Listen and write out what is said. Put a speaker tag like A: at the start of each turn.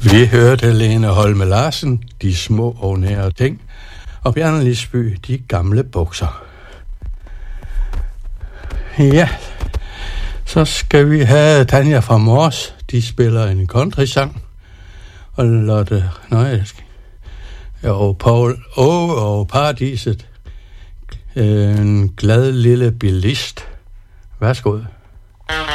A: Vi hørte Lene Holme Larsen, De små og nære ting, og Bjarne Lisby, De gamle bukser. Ja, så skal vi have Tanja fra Mors. De spiller en countrysang. Og Lotte, og Paul og Paradiset. En glad lille bilist. Værsgo.